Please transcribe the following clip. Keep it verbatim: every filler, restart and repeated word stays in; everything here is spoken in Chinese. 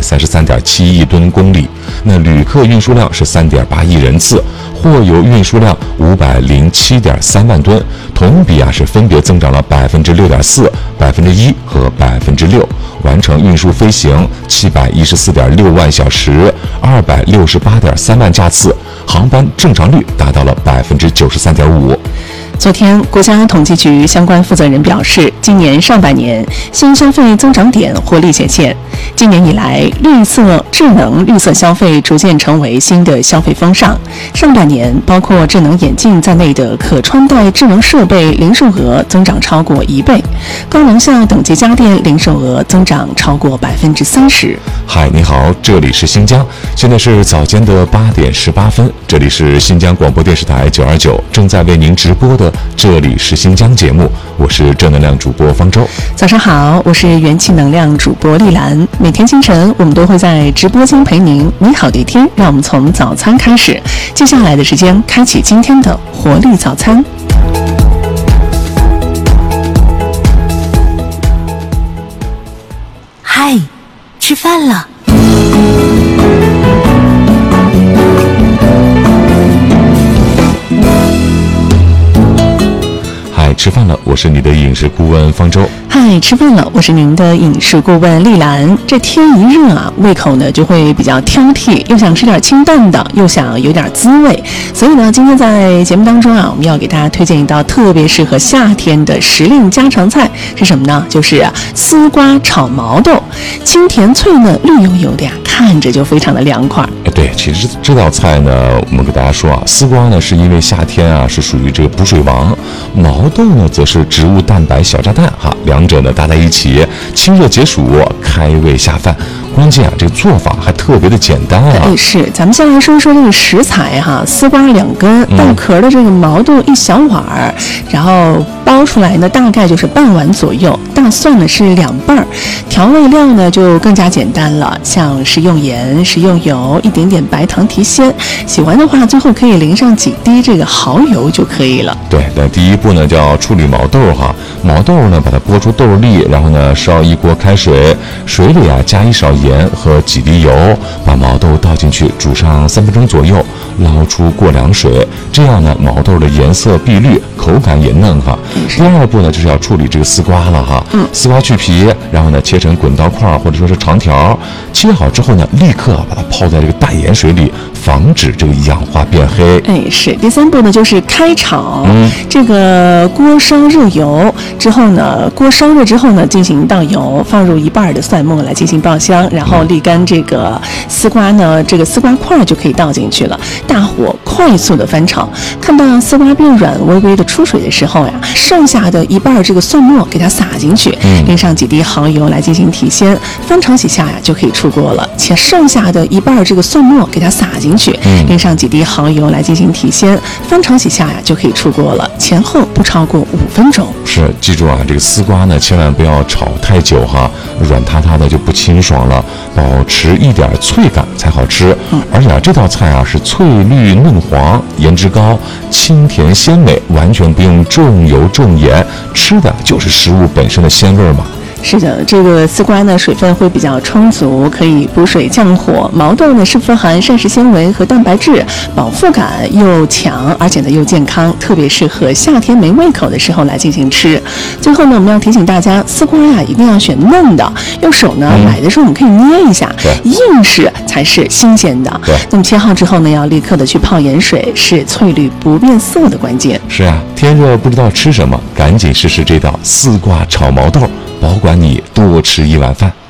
三十三点七亿吨公里，那旅客运输量是三点八亿人次，货邮运输量五百零七点三万吨，同比啊是分别增长了百分之六点四、百分之一和百分之六，完成运输飞行七百一十四点六万小时，二百六十八点三万架次，航班正常率达到了百分之九十三点五。 昨天，国家统计局相关负责人表示，今年上半年新消费增长点活力显现。今年以来，绿色、智能绿色消费逐渐成为新的消费风尚。上半年，包括智能眼镜在内的可穿戴智能设备零售额增长超过一倍，高能效等级家电零售额增长超过百分之三十。 嗨，你好，这里是新疆，现在是早间的八点十八分，这里是新疆广播电视台九二九，正在为您直播的这里是新疆节目，我是正能量主播方舟。 早上好，我是元气能量主播丽兰。每天清晨，我们都会在直播间陪您。你好的一天，让我们从早餐开始。接下来的时间，开启今天的活力早餐。 嗨，吃饭了。 吃饭了，我是你的饮食顾问方舟。 嗨，吃饭了，我是您的饮食顾问丽兰。这天一热啊，胃口呢就会比较挑剔，又想吃点清淡的，又想有点滋味。所以呢，今天在节目当中啊，我们要给大家推荐一道特别适合夏天的时令家常菜，是什么呢？就是丝瓜炒毛豆，清甜脆嫩，绿油油的呀，看着就非常的凉快。 哎，对，其实这道菜呢，我们给大家说啊，丝瓜呢是因为夏天啊是属于这个补水王，毛豆呢则是植物蛋白小炸弹哈，两者呢搭在一起，清热解暑，开胃下饭。关键啊，这个做法还特别的简单啊。 哎，是，咱们先来说说这个食材哈，丝瓜两根，带壳的这个毛豆一小碗儿，然后包出来呢大概就是半碗左右，大蒜呢是两瓣儿，调味料呢就更加简单了，像食用盐、食用油，一点点白糖提鲜，喜欢的话最后可以淋上几滴这个蚝油就可以了。 对，那第一步呢叫处理毛豆哈，毛豆呢把它剥出豆粒，然后呢烧一锅开水，水里啊加一勺盐和几滴油，把毛豆倒进去煮上三分钟左右，捞出过凉水，这样呢毛豆的颜色碧绿，口感也嫩哈。第二步呢就是要处理这个丝瓜了哈，嗯，丝瓜去皮，然后呢切成滚刀块或者说是长条，切好之后呢立刻把它泡在这个淡盐水里，防止这个氧化变黑。 哎，是。第三步呢就是开炒，嗯，这个锅烧热油之后呢，锅烧热之后呢进行倒油，放入一半的蒜末来进行爆香，然后沥干这个丝瓜呢，这个丝瓜块就可以倒进去了，大火快速的翻炒，看到丝瓜变软，微微的出水的时候呀，剩下的一半这个蒜末给它撒进去，淋上几滴蚝油来进行提鲜，翻炒几下呀就可以出锅了。且剩下的一半这个蒜末给它撒进去，淋上几滴蚝油来进行提鲜，翻炒几下呀就可以出锅了，前后不超过五分钟。 是，记住啊，这个丝瓜呢千万不要炒太久哈，软塌塌的就不清爽了，保持一点脆感才好吃。嗯，而且啊这道菜啊是翠绿嫩黄，颜值高，清甜鲜美，完全不用重油重盐，吃的就是食物本身的鲜味嘛。 是的，这个丝瓜呢水分会比较充足，可以补水降火。毛豆呢是富含膳食纤维和蛋白质，饱腹感又强，而且呢又健康，特别适合夏天没胃口的时候来进行吃。最后呢，我们要提醒大家，丝瓜呀一定要选嫩的，用手呢、嗯、买的时候我们可以捏一下，硬是才是新鲜的。那么切好之后呢，要立刻的去泡盐水，是翠绿不变色的关键。 是啊，天热不知道吃什么，赶紧试试这道丝瓜炒毛豆，保管你多吃一碗饭。